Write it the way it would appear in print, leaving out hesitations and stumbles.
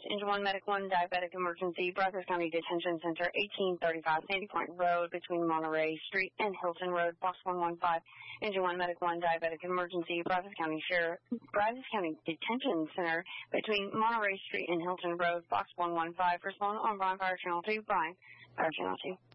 Engine 1, Medic 1, Diabetic Emergency, Brazos County Detention Center, 1835 Sandy Point Road between Monterey Street and Hilton Road, Box 115. Engine 1, Medic 1, Diabetic Emergency, Brazos County Detention Center between Monterey Street and Hilton Road, Box 115. First one on Brian Fire Channel 2, Brian Fire Channel 2.